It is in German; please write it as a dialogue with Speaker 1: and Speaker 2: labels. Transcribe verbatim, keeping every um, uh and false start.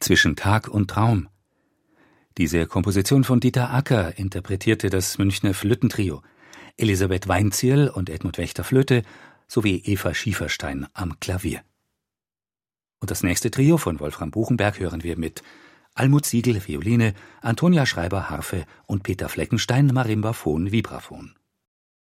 Speaker 1: Zwischen Tag und Traum. Diese Komposition von Dieter Acker interpretierte das Münchner Flötentrio, Elisabeth Weinzierl und Edmund Wächter Flöte sowie Eva Schieferstein am Klavier. Und das nächste Trio von Wolfram Buchenberg hören wir mit Almut Siegel Violine, Antonia Schreiber Harfe und Peter Fleckenstein Marimbaphon Vibraphon.